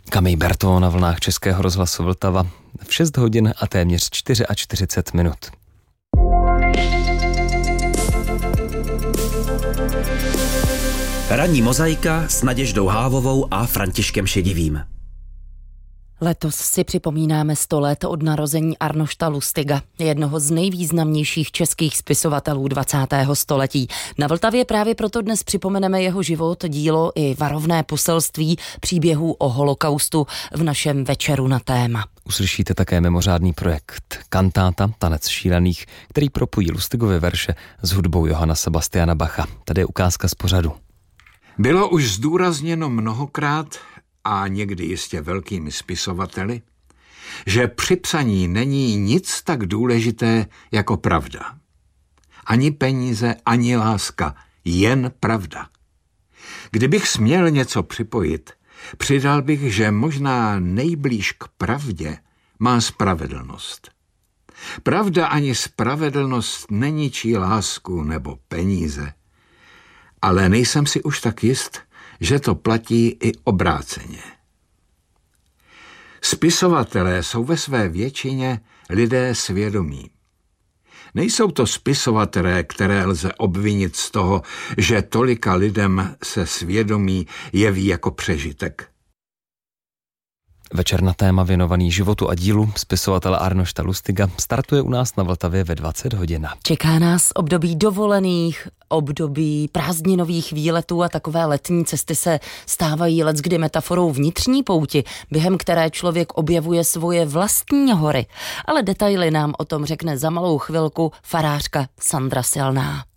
Camille Berton na vlnách Českého rozhlasu Vltava v 6 hodin a téměř 44 minut. Ranní mozaika s Naděždou Hávovou a Františkem Šedivým. Letos si připomínáme 100 let od narození Arnošta Lustiga, jednoho z nejvýznamnějších českých spisovatelů 20. století. Na Vltavě právě proto dnes připomeneme jeho život, dílo i varovné poselství příběhů o holokaustu v našem večeru na téma. Uslyšíte také mimořádný projekt Kantáta, tanec šílených, který propojí Lustigovy verše s hudbou Johanna Sebastiana Bacha. Tady je ukázka z pořadu. Bylo už zdůrazněno mnohokrát a někdy jistě velkými spisovateli, že při psaní není nic tak důležité jako pravda. Ani peníze, ani láska, jen pravda. Kdybych směl něco připojit, přidal bych, že možná nejblíž k pravdě má spravedlnost. Pravda ani spravedlnost neničí lásku nebo peníze, ale nejsem si už tak jist, že to platí i obráceně. Spisovatelé jsou ve své většině lidé svědomí. Nejsou to spisovatelé, které lze obvinit z toho, že tolika lidem se svědomí jeví jako přežitek. Večer na téma věnovaný životu a dílu spisovatele Arnošta Lustiga startuje u nás na Vltavě ve 20 hodin. Čeká nás období dovolených, období prázdninových výletů a takové letní cesty se stávají leckdy metaforou vnitřní pouti, během které člověk objevuje svoje vlastní hory. Ale detaily nám o tom řekne za malou chvilku farářka Sandra Silná.